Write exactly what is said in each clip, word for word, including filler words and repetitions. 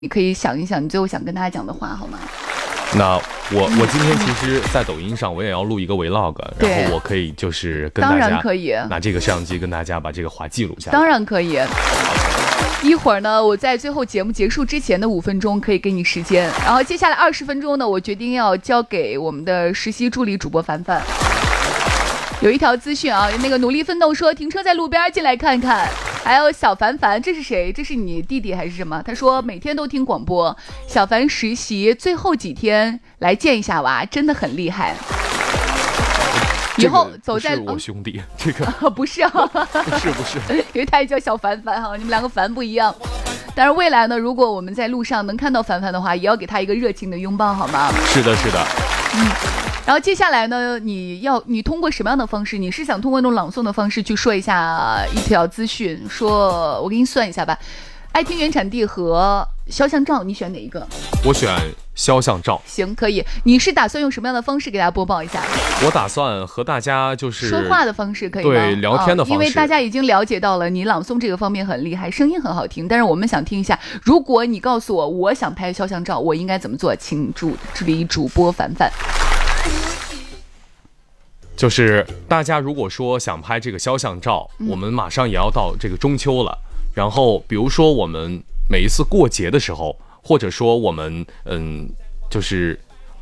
你可以想一想你最后想跟大家讲的话好吗？ 那我我今天其实在抖音上我也要录一个 vlog， 然后我可以就是跟大家当然可以拿这个摄像机跟大家把这个话记录下来。 当然可以。一会儿呢，我在最后节目结束之前的五分钟可以给你时间，然后接下来二十分钟呢，我决定要交给我们的实习助理主播凡凡。有一条资讯啊，那个努力奋斗说停车在路边进来看看。还有小凡凡，这是谁？这是你弟弟还是什么？他说每天都听广播，小凡实习最后几天来见一下娃，真的很厉害。以后走在、 这个、不是我兄弟，哦、这个、 啊、不是啊， 不是不是， 因为他也叫小凡凡哈，你们两个凡不一样。但是未来呢，如果我们在路上能看到凡凡的话，也要给他一个热情的拥抱，好吗？ 是的，是的。 嗯。然后接下来呢，你要你通过什么样的方式？你是想通过那种朗诵的方式去说一下一条资讯？说我给你算一下吧，爱听原产地和肖像照，你选哪一个？ 我选肖像照。 行，可以。你是打算用什么样的方式给大家播报一下？ 我打算和大家就是说话的方式，可以吗？ 对，聊天的方式、 哦。因为大家已经了解到了你朗诵这个方面很厉害，声音很好听。但是我们想听一下，如果你告诉我我想拍肖像照，我应该怎么做？请助理主播凡凡。 就是大家如果说想拍这个肖像照、嗯、我们马上也要到这个中秋了，然后比如说我们每一次过节的时候，或者说我们嗯就是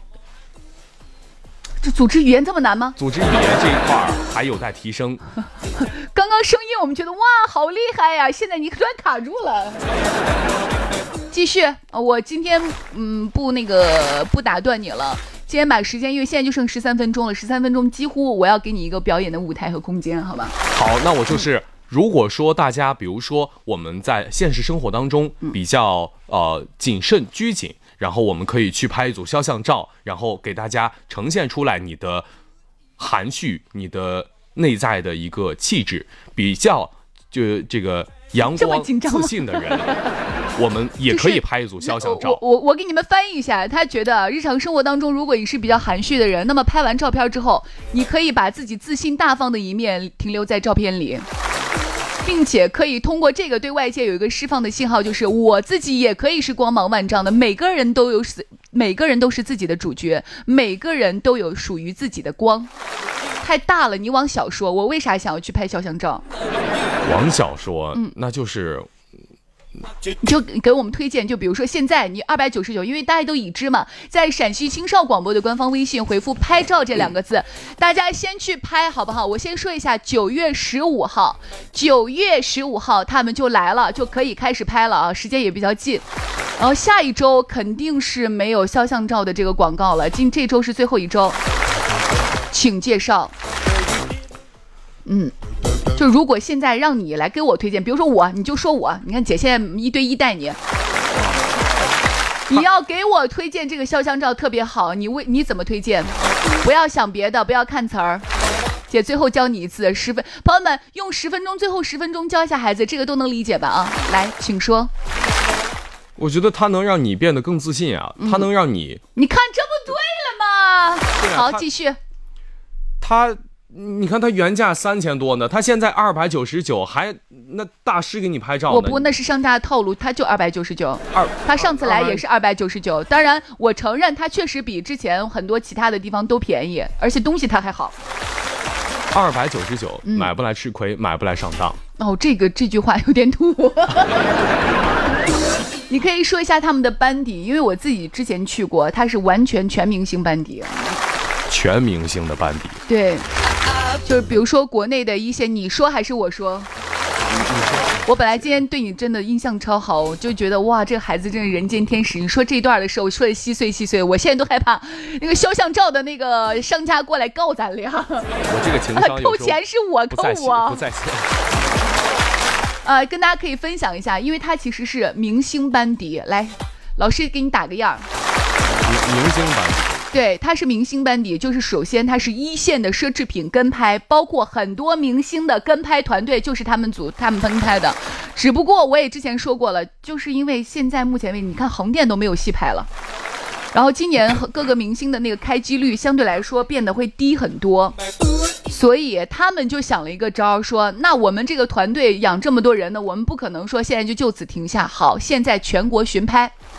这组织语言这么难吗？ 组织语言这一块还有待提升。 刚刚声音我们觉得哇好厉害呀，现在你突然卡住了。继续，我今天嗯不那个不打断你了。今天把时间，因为现在就剩十三分钟了，十三分钟几乎我要给你一个表演的舞台和空间，好吧？ 好，那我就是，如果说大家，比如说我们在现实生活当中比较呃谨慎拘谨，然后我们可以去拍一组肖像照，然后给大家呈现出来你的含蓄、你的内在的一个气质，比较就这个阳光自信的人。我们也可以拍一组肖像照。 我我我给你们翻译一下，他觉得日常生活当中，如果你是比较含蓄的人，那么拍完照片之后，你可以把自己自信大方的一面停留在照片里，并且可以通过这个对外界有一个释放的信号，就是我自己也可以是光芒万丈的。每个人都有，每个人都是自己的主角，每个人都有属于自己的光。太大了，你往小说，我为啥想要去拍肖像照？ 往小说，嗯，那就是。 你就给我们推荐，就比如说现在你二百九十九，因为大家都已知嘛，在陕西青少广播的官方微信回复拍照这两个字，大家先去拍好不好？我先说一下，九月十五号九月十五号他们就来了，就可以开始拍了啊，时间也比较近。然后下一周肯定是没有肖像照的这个广告了，今这周是最后一周，请介绍。嗯，就如果现在让你来给我推荐，比如说我，你就说我，你看姐现在一对一带你，你要给我推荐这个肖像照特别好，你为你怎么推荐？不要想别的，不要看词儿，姐最后教你一次十分，朋友们用十分钟，最后十分钟教一下孩子，这个都能理解吧？啊，来，请说。 我觉得它能让你变得更自信啊，它能让你， 你看这不对了吗？ 对啊、 好，继续。 他。你看他原价三千多呢，他现在二百九十九，还那大师给你拍照呢。 我不，那是商家的套路，他就二百九十九。二，他上次来也是二百九十九。当然，我承认他确实比之前很多其他的地方都便宜，而且东西他还好。 二百九十九，买不来吃亏，买不来上当。 哦，这个这句话有点土。你可以说一下他们的班底，因为我自己之前去过，他是完全全明星班底。 全明星的班底。 对。就是比如说国内的一些，你说还是我说？我本来今天对你真的印象超好，我就觉得哇，这个孩子真是人间天使。你说这段的时候，我说的稀碎稀碎，我现在都害怕那个肖像照的那个商家过来告咱俩。 我这个情商扣钱是我扣我， 不在线。 呃，跟大家可以分享一下，因为他其实是明星班底。来，老师给你打个样。 明星班底。 对，它是明星班底，就是首先它是一线的奢侈品跟拍，包括很多明星的跟拍团队就是他们组他们跟拍的。只不过我也之前说过了，就是因为现在目前为止，你看横店都没有戏拍了，然后今年各个明星的那个开机率相对来说变得会低很多， 所以他们就想了一个招，说那我们这个团队养这么多人呢，我们不可能说现在就就此停下，好，现在全国巡拍。